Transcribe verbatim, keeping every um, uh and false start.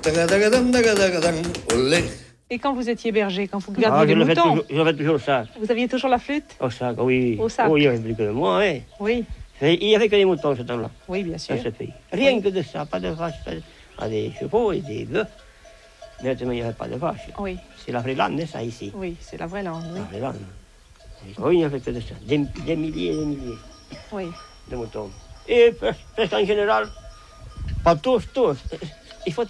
Olé. Et quand vous étiez berger, quand vous gardiez Ah, les je le fais moutons, toujours, je le fais toujours ça. vous aviez toujours la flûte? Au sac, oui. Au sac. Oui, il n'y avait plus que moi, oui. Oui, Il n'y avait que des moutons ce temps-là, oui, bien sûr. dans ce pays. Rien Oui. que de ça, pas de vaches, pas de... Ah, des chevaux et des bœufs. Mais il n'y avait pas de vaches. Oui, C'est la vraie lande, ça, ici. oui, c'est la vraie langue, oui. La vraie lande. Oui, il n'y avait que de ça. Des, des milliers et des milliers Oui. de moutons. Et presque en général, pas tous, tous. Il faut